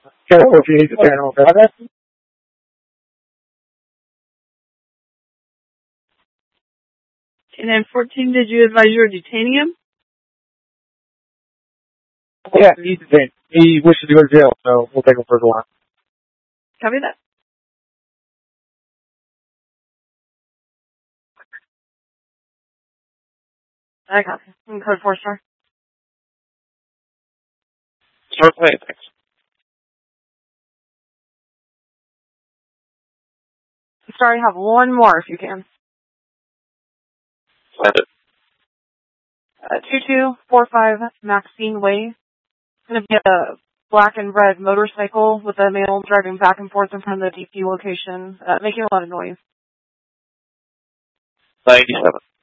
Okay, well, if you need to turn over that. And then 14, did you advise you were detaining him? Yeah, he wishes to go to jail, so we'll take him for a while. Copy that. I copy. And code 4-star. Start playing, thanks. Sorry, have one more if you can. Send it. 2245 Maxine Way. It's going to be a black and red motorcycle with a male driving back and forth in front of the DP location, making a lot of noise. 97.